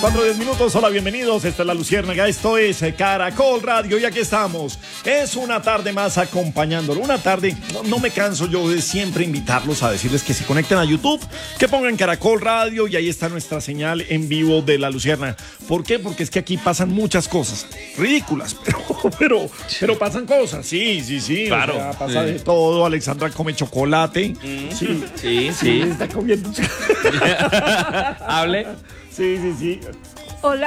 4:10 minutos, hola, bienvenidos, esta es La Luciérnaga, esto es Caracol Radio y aquí estamos. Es una tarde más acompañándolo, una tarde, no me canso yo de siempre invitarlos a decirles que se conecten a YouTube, que pongan Caracol Radio y ahí está nuestra señal en vivo de La Luciérnaga. ¿Por qué? Porque es que aquí pasan muchas cosas, ridículas, pero pasan cosas, sí, claro. O sea, pasa de todo. Alexandra come chocolate, sí, está comiendo chocolate. Hable. Sí. Hola.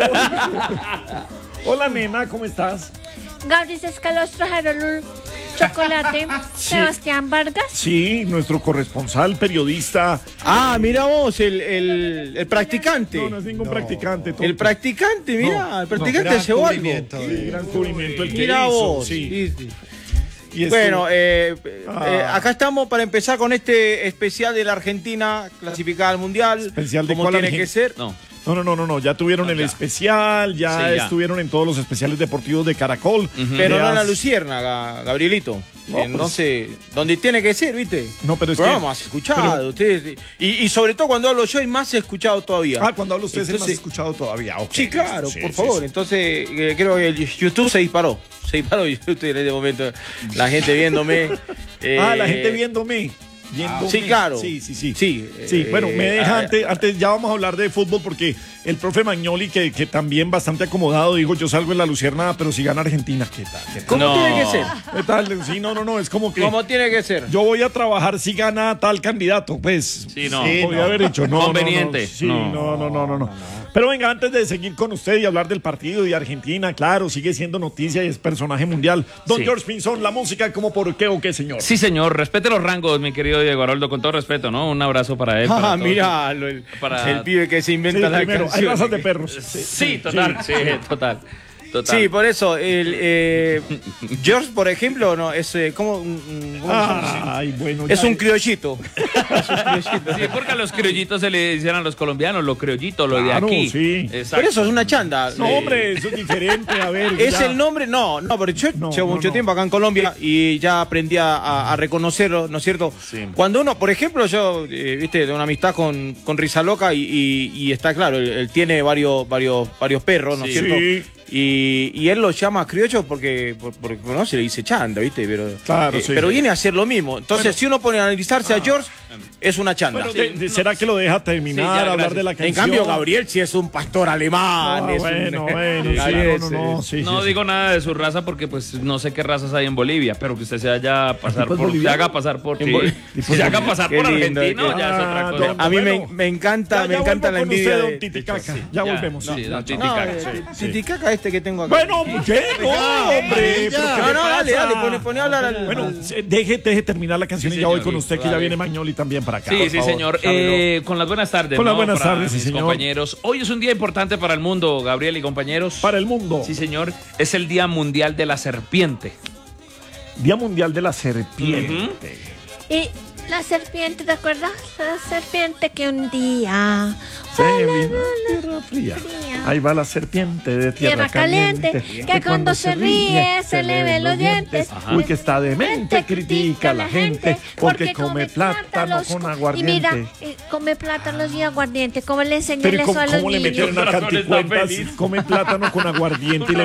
Hola, nena, ¿cómo estás? Gabriel Escalos trajeron un chocolate. Sí. Sebastián Vargas. Sí, nuestro corresponsal, periodista. Ah, mira vos, el practicante. No es ningún practicante. tonto. El practicante, mira, No, el practicante se algo. Sí, gran cubrimiento el que Mira hizo. vos. Sí. Sí. Y esto- Bueno, acá estamos para empezar con este especial de la Argentina clasificada al Mundial. ¿Especial de como cuál tiene Argen- que ser. No. No, ya tuvieron el ya. especial, ya Sí, ya. estuvieron en todos los especiales deportivos de Caracol. Pero no en la Veas- Luciérnaga, Gabrielito. No, pues- No sé, donde tiene que ser, ¿viste? No, pero es Programa que- más escuchado, ustedes. Y sobre todo cuando hablo yo hay más escuchado todavía. cuando hablo usted es el más Entonces- escuchado todavía. Ok, Sí, claro, sí, por sí, favor. sí. Entonces, creo que el YouTube se disparó. YouTube en este momento. La gente viéndome. La gente viéndome. Sí, claro. Sí. Sí, Bueno, me deja antes ya vamos a hablar de fútbol porque el profe Magnoli, que también bastante acomodado, digo, yo salgo en La Luciérnaga, pero si gana Argentina, ¿qué tal? ¿Cómo No. tiene que ser? ¿Qué tal? Sí, no, es como que ¿Cómo tiene que ser? yo voy a trabajar si gana tal candidato, pues. Sí, no. Podría haber hecho, no. Conveniente. No. Sí, no. Pero venga, antes de seguir con usted y hablar del partido de Argentina, claro, sigue siendo noticia y es personaje mundial. Don Sí. George Pinzón, la música, ¿cómo por qué o qué, señor? Sí, señor. Respete los rangos, mi querido Diego Haroldo, con todo respeto, ¿no? Un abrazo para él. para todos. Mira, Para- el pibe que se Sí, inventa la primero, hay canción. razas de perros. Sí, total. Total. Sí, por eso, George, por ejemplo, no es como Bueno. es ya- un criollito. Sí, porque a los criollitos se le dicen a los colombianos, los criollitos, lo de Claro, aquí. sí. Exacto. Pero eso es una chanda. No, hombre, eso es diferente. A ver. Es ya. el nombre, no, pero yo No, llevo mucho no. tiempo acá en Colombia y ya aprendí a reconocerlo, ¿no es cierto? Sí. Cuando uno, por ejemplo, yo, viste, de una amistad con Risa Loca y está claro, él tiene varios perros, ¿no es Sí. cierto? Sí. Y él los llama criollos porque no se le dice chanda, ¿viste? Claro, sí. Pero viene a ser lo mismo. Entonces, si uno pone a analizarse a George, es una chanda. Bueno, ¿será que lo deja terminar, Sí, ya, hablar gracias. de la En canción? cambio, Gabriel sí es un pastor alemán. es Bueno, un... sí, no, sí. No digo nada de su raza porque pues no sé qué razas hay en Bolivia, pero que usted se haya pasar ¿Tipos por, se bolivianos? haga pasar por, En sí. Bol- Se haga pasar Qué por lindo, argentino, qué- ya es otra cosa. don- A mí Bueno, me encanta la vuelvo con envidia usted, de... don Titicaca. Sí, Ya ya. volvemos. Sí, don No, Titicaca. Titicaca este que tengo acá. Bueno, ¿qué? No, hombre. ¿pero qué No, le dale, pasa? pone a hablar al... Bueno, deje terminar la canción Sí, y ya voy señor. con usted, que Dale. ya viene Magnoli también para acá. Sí, por sí, favor. señor. Llámelo. Con las buenas tardes. Con las ¿no? buenas Para tardes, sí, mis señor. compañeros. Hoy es un día importante para el mundo, Gabriel y compañeros. Para el mundo. Sí, señor. Es el Día Mundial de la Serpiente. Día Mundial de la Serpiente. Y la serpiente, ¿te acuerdas? La serpiente que un día Se vino tierra fría. Ahí va la serpiente de tierra caliente. que cuando se ríe se le ven los dientes. Uy, que está demente, critica a la gente porque come plátano con aguardiente. Y mira, come plátanos y aguardiente. ¿Cómo le enseñan Pero eso a los ¿cómo le niños? metieron a Corazón está canticuentas? feliz. Come plátano con aguardiente y le